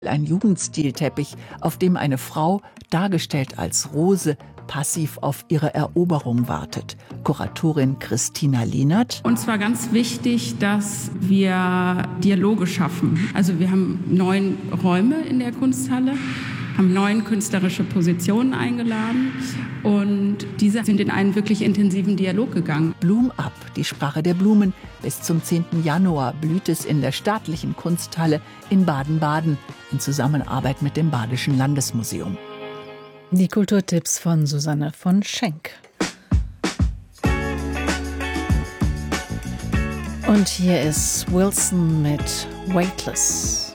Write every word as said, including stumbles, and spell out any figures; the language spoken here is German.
Ein Jugendstilteppich, auf dem eine Frau, dargestellt als Rose, passiv auf ihre Eroberung wartet. Kuratorin Christina Lienert. Uns war ganz wichtig, dass wir Dialoge schaffen. Also wir haben neun Räume in der Kunsthalle, haben neun künstlerische Positionen eingeladen und diese sind in einen wirklich intensiven Dialog gegangen. Blum ab, die Sprache der Blumen. Bis zum zehnten Januar blüht es in der staatlichen Kunsthalle in Baden-Baden in Zusammenarbeit mit dem Badischen Landesmuseum. Die Kulturtipps von Susanne von Schenk. Und hier ist Wilson mit Weightless.